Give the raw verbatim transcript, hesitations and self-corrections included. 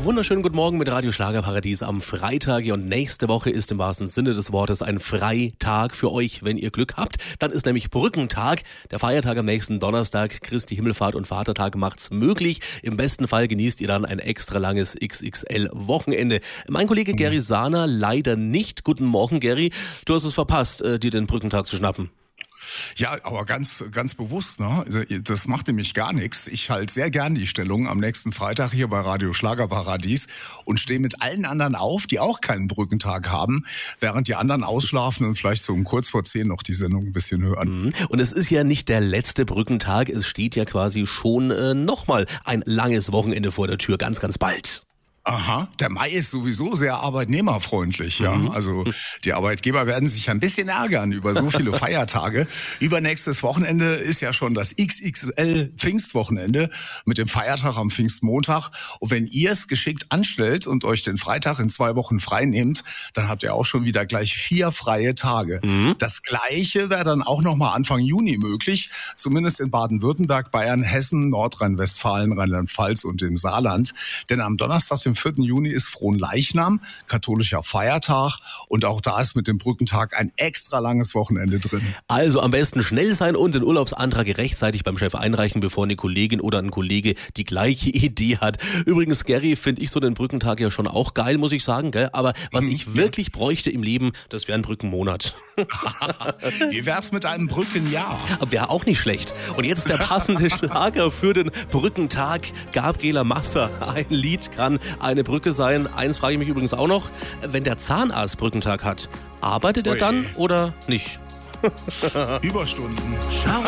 wunderschönen guten Morgen mit Radio Schlagerparadies am Freitag. Und nächste Woche ist im wahrsten Sinne des Wortes ein Freitag für euch, wenn ihr Glück habt. Dann ist nämlich Brückentag, der Feiertag am nächsten Donnerstag. Christi Himmelfahrt und Vatertag macht's möglich. Im besten Fall genießt ihr dann ein extra langes X X L-Wochenende. Mein Kollege Gary Sahner leider nicht. Guten Morgen, Gary. Du hast es verpasst, dir den Brückentag zu schnappen. Ja, aber ganz ganz bewusst, ne? Das macht nämlich gar nichts. Ich halte sehr gern die Stellung am nächsten Freitag hier bei Radio Schlagerparadies und stehe mit allen anderen auf, die auch keinen Brückentag haben, während die anderen ausschlafen und vielleicht so um kurz vor zehn noch die Sendung ein bisschen hören. Und es ist ja nicht der letzte Brückentag, es steht ja quasi schon äh, nochmal ein langes Wochenende vor der Tür, ganz, ganz bald. Aha, der Mai ist sowieso sehr arbeitnehmerfreundlich, ja. Mhm. Also die Arbeitgeber werden sich ein bisschen ärgern über so viele Feiertage. Übernächstes Wochenende ist ja schon das X X L-Pfingstwochenende mit dem Feiertag am Pfingstmontag. Und wenn ihr es geschickt anstellt und euch den Freitag in zwei Wochen frei nehmt, dann habt ihr auch schon wieder gleich vier freie Tage. Mhm. Das Gleiche wäre dann auch nochmal Anfang Juni möglich, zumindest in Baden-Württemberg, Bayern, Hessen, Nordrhein-Westfalen, Rheinland-Pfalz und dem Saarland. Denn am Donnerstag, dem vierten Juni, ist Fronleichnam, katholischer Feiertag, und auch da ist mit dem Brückentag ein extra langes Wochenende drin. Also am besten schnell sein und den Urlaubsantrag rechtzeitig beim Chef einreichen, bevor eine Kollegin oder ein Kollege die gleiche Idee hat. Übrigens, Gary, finde ich so den Brückentag ja schon auch geil, muss ich sagen, gell? Aber was ich ja. wirklich bräuchte im Leben, das wäre ein Brückenmonat. Wie wär's mit einem Brückenjahr? Wäre auch nicht schlecht. Und jetzt der passende Schlager für den Brückentag. Gabriela Masser. Ein Lied kann eine Brücke sein. Eins frage ich mich übrigens auch noch. Wenn der Zahnarzt Brückentag hat, arbeitet er Ui. dann oder nicht? Überstunden. Schau